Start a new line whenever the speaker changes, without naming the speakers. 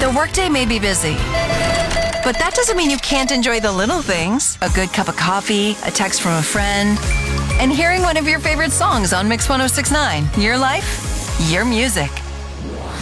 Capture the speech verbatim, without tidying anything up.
Your workday may be busy, but that doesn't mean you can't enjoy the little things. A good cup of coffee, a text from a friend, and hearing one of your favorite songs on Mix one oh six point nine. Your life, your music.